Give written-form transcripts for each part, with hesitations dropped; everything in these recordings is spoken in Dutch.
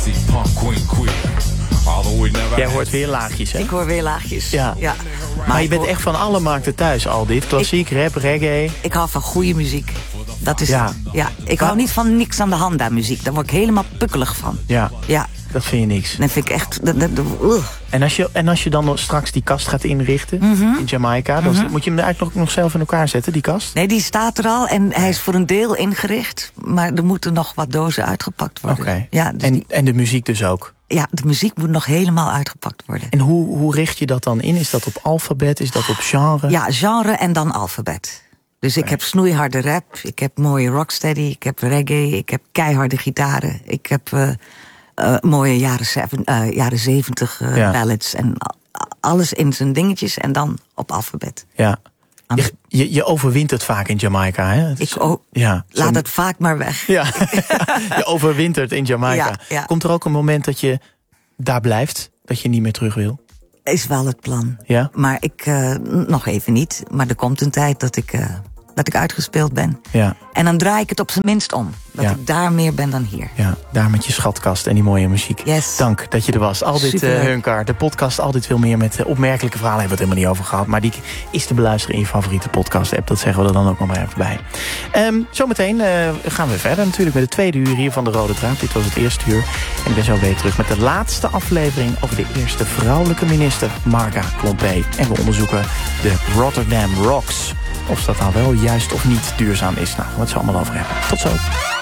Jij hoort weer laagjes, hè? Ik hoor weer laagjes. Ja. Maar je bent echt van alle markten thuis, al dit. Klassiek, rap, reggae. Ik hou van goede muziek. Dat is, ja. Ik hou niet van niks aan de hand aan muziek. Daar word ik helemaal pukkelig van. Ja. Dat vind je niks. Dat vind ik echt... En als je dan straks die kast gaat inrichten in Jamaica... dan moet je hem eigenlijk nog zelf in elkaar zetten, die kast? Nee, die staat er al en hij is voor een deel ingericht. Maar er moeten nog wat dozen uitgepakt worden. Oké. Ja, dus en de muziek dus ook? Ja, de muziek moet nog helemaal uitgepakt worden. En hoe richt je dat dan in? Is dat op alfabet? Is dat op genre? Ja, genre en dan alfabet. Dus ik heb snoeiharde rap, ik heb mooie rocksteady, ik heb reggae, ik heb keiharde gitaren. Ik heb mooie jaren 70 ballads en alles in zijn dingetjes en dan op alfabet. Ja. Je overwint het vaak in Jamaica, hè? Laat het vaak maar weg. Ja. Je overwintert in Jamaica. Ja. Komt er ook een moment dat je daar blijft? Dat je niet meer terug wil? Is wel het plan. Ja? Maar ik nog even niet. Maar er komt een tijd dat ik uitgespeeld ben. Ja. En dan draai ik het op zijn minst om. Dat ik daar meer ben dan hier. Ja, daar met je schatkast en die mooie muziek. Yes. Dank dat je er was. Aldit Hunkar, de podcast Altijd Veel Meer met opmerkelijke verhalen. Hebben we het helemaal niet over gehad. Maar die is te beluisteren in je favoriete podcast-app. Dat zeggen we er dan ook nog maar even bij. Zometeen gaan we verder natuurlijk met de tweede uur hier van de Rode Draad. Dit was het eerste uur. En ik ben zo weer terug met de laatste aflevering over de eerste vrouwelijke minister, Marga Klompé. En we onderzoeken de Rotterdam Rocks. Of dat nou wel juist of niet duurzaam is. Nou, wat ze allemaal over hebben. Tot zo.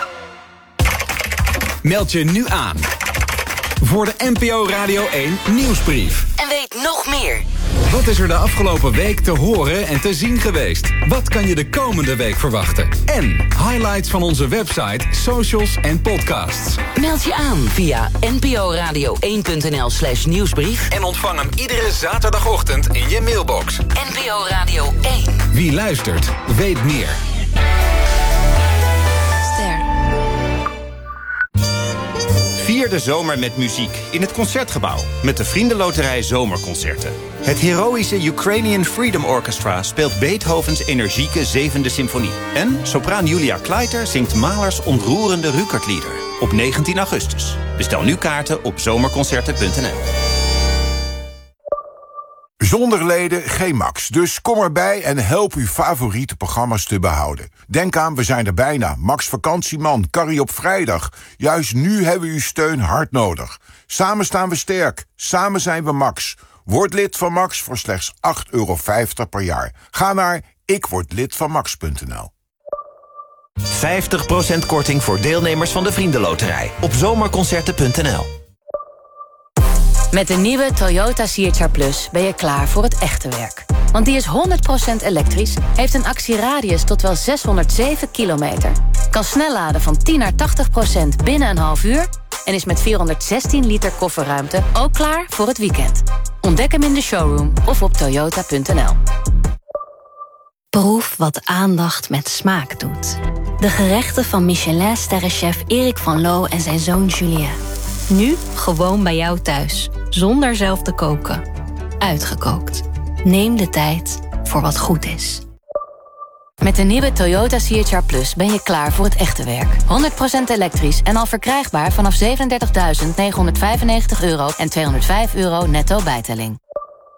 Meld je nu aan voor de NPO Radio 1 nieuwsbrief. En weet nog meer. Wat is er de afgelopen week te horen en te zien geweest? Wat kan je de komende week verwachten? En highlights van onze website, socials en podcasts. Meld je aan via nporadio1.nl/nieuwsbrief. En ontvang hem iedere zaterdagochtend in je mailbox. NPO Radio 1. Wie luistert, weet meer. Vier de zomer met muziek in het Concertgebouw met de Vriendenloterij Zomerconcerten. Het heroïsche Ukrainian Freedom Orchestra speelt Beethovens energieke 7e symfonie. En sopraan Julia Kleiter zingt Mahlers ontroerende Rückert-lieder op 19 augustus. Bestel nu kaarten op zomerconcerten.nl. Zonder leden geen Max, dus kom erbij en help uw favoriete programma's te behouden. Denk aan, we zijn er bijna. Max Vakantieman, Carrie op vrijdag. Juist nu hebben we uw steun hard nodig. Samen staan we sterk, samen zijn we Max. Word lid van Max voor slechts €8,50 per jaar. Ga naar ikwordlidvanmax.nl. 50% korting voor deelnemers van de Vriendenloterij op zomerconcerten.nl. Met de nieuwe Toyota CHR Plus ben je klaar voor het echte werk. Want die is 100% elektrisch, heeft een actieradius tot wel 607 kilometer... kan snel laden van 10 naar 80% binnen een half uur... en is met 416 liter kofferruimte ook klaar voor het weekend. Ontdek hem in de showroom of op toyota.nl. Proef wat aandacht met smaak doet. De gerechten van Michelin-sterrenchef Erik van Loo en zijn zoon Julien. Nu gewoon bij jou thuis, zonder zelf te koken. Uitgekookt. Neem de tijd voor wat goed is. Met de nieuwe Toyota CHR Plus ben je klaar voor het echte werk. 100% elektrisch en al verkrijgbaar vanaf €37.995 en €205 netto bijtelling.